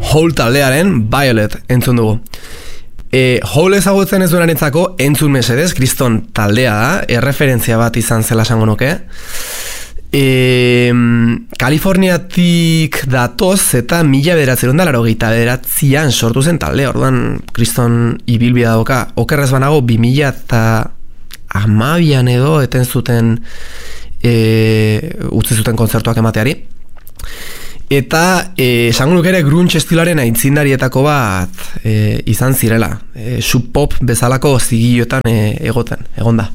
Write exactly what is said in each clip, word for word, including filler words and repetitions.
Hole taldearen Violet entzun dugu. E, Hole ezagutzen ez duenarentzako entzun mesedez, kriston taldea da, erreferentzia bat izan zela esango nuke. E, Kaliforniatik datoz eta mila bederatzen da laurogeita bederatzian sortu zen talde, orduan kriston ibilbidea doka. Okerrez banago bi mila eta hamabian edo eten zuten e, utzi zuten kontzertuak emateari. Eta eh, esango nuke ere grunge estilaren aintzindarietako bat eh, izan zirela. Eh, Sub pop bezalako zigilloetan eh, egoten, egonda.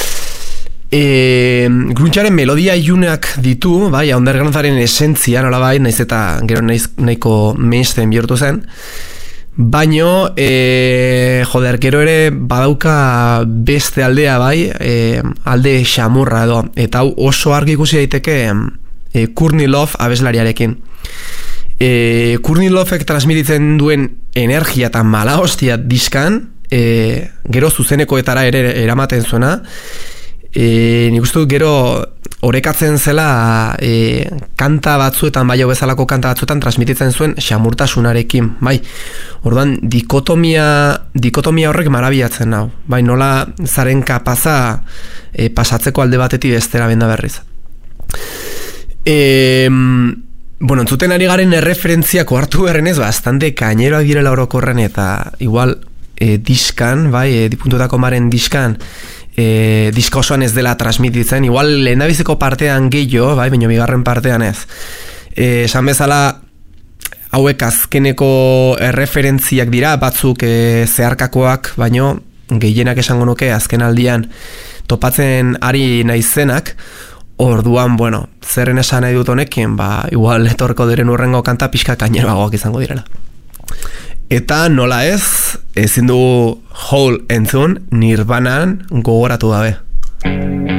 Eh, grungearen melodia ilunak ditu, bai, undergroundaren esentzia, nola bai, naiz eta gero naiz, nahiko mainstream bihurtu zen. Baino, eh, joder, gero ere badauka beste aldea, bai, eh, alde xamurra edo. Eta hau oso argi ikusi daiteke E, Courtney Love abeslariarekin. E, Courtney Lovek transmititzen duen energia eta mala hostia diskan, e, gero zuzenekoetara ere eramaten zuena, e, nik uste dut gero orekatzen zela e, kanta batzuetan, bai hau bezalako kanta batzuetan transmititzen zuen xamurtasunarekin, bai. Orduan, dikotomia, dikotomia horrek marabiatzen nau, bai, nola zaren kapaza e, pasatzeko alde batetik bestera benda berriz. E, bueno, entzuten ari garen erreferentziako hartu berrenez bastante kaineroak direla orokorren eta igual e, diskan, bai, e, dipuntutako maren diskan e, diska osoan ez dela transmititzen, igual lehendabiziko partean gehiago, bai, baina bigarren partean ez. E, esan bezala hauek azkeneko erreferentziak dira, batzuk e, zeharkakoak, baino gehienak esango nuke azken aldian topatzen ari naizenak. Orduan, bueno, zerren esan nahi dut honekin, ba, igual etorko diren urrengo kanta pixka kaineroagoak izango direla. Eta nola ez, ezin dugu Hole entzun Nirvanan gogoratu gabe.